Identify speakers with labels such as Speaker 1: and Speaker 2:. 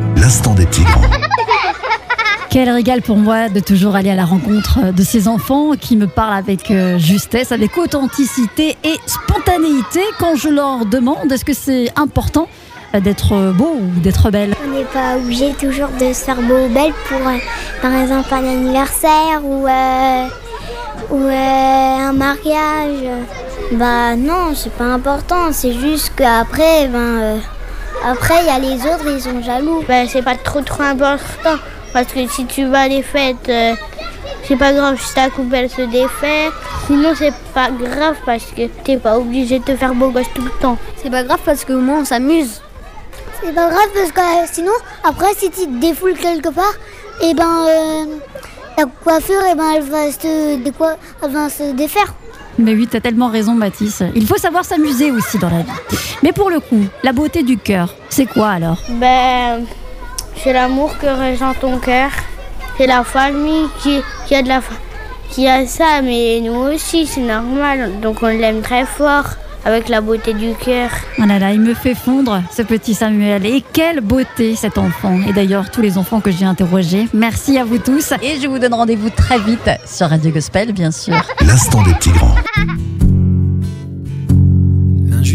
Speaker 1: L'instant des petits grands.
Speaker 2: Quel régal pour moi de toujours aller à la rencontre de ces enfants qui me parlent avec justesse, avec authenticité et spontanéité quand je leur demande est-ce que c'est important d'être beau ou d'être belle.
Speaker 3: On n'est pas obligé toujours de se faire beau ou belle pour par exemple un anniversaire ou un mariage. Bah non, c'est pas important, c'est juste qu'après après il y a les autres, ils sont jaloux.
Speaker 4: C'est pas trop important parce que si tu vas à les fêtes, c'est pas grave si ta coupe elle se défait. Sinon c'est pas grave parce que t'es pas obligé de te faire beau gosse tout le temps.
Speaker 5: C'est pas grave parce qu'au moins on s'amuse.
Speaker 3: C'est pas grave parce que sinon après si tu te défoules quelque part, ta coiffure elle va se défaire.
Speaker 2: Mais oui, t'as tellement raison Mathis. Il faut savoir s'amuser aussi dans la vie. Mais pour le coup, la beauté du cœur, c'est quoi alors ?
Speaker 4: C'est l'amour que régent ton cœur. C'est la famille qui a ça, mais nous aussi, c'est normal. Donc on l'aime très fort avec la beauté du cœur.
Speaker 2: Oh là là, il me fait fondre ce petit Samuel. Et quelle beauté cet enfant. Et d'ailleurs, tous les enfants que j'ai interrogés. Merci à vous tous. Et je vous donne rendez-vous très vite sur Radio Gospel, bien sûr.
Speaker 1: L'instant des petits grands.